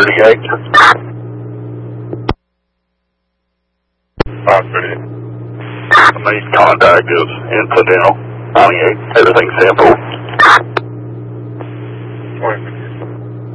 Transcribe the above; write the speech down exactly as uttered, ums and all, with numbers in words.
thirty-eight. Property. The main contact is incidental. ninety-eight. Everything simple.